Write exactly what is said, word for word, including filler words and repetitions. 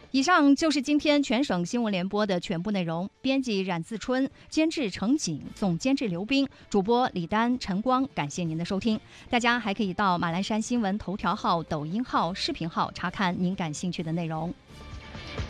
以上就是今天全省新闻联播的全部内容。编辑冉自春，监制程景，总监制刘冰，主播李丹、陈光。感谢您的收听。大家还可以到马栏山新闻头条号、抖音号、视频号查看您感兴趣的内容。